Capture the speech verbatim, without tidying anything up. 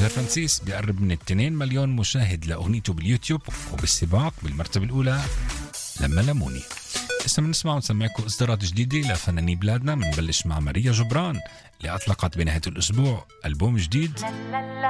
فرانسيس بيقرب من اثنين مليون مشاهد لأغنيته باليوتيوب، وبالسباق بالمرتبة الأولى لما لموني. اسم نسمع ونسمعكم إصدارات جديدة لفناني بلادنا. منبلش مع ماريا جبران اللي أطلقت بنهاية الأسبوع ألبوم جديد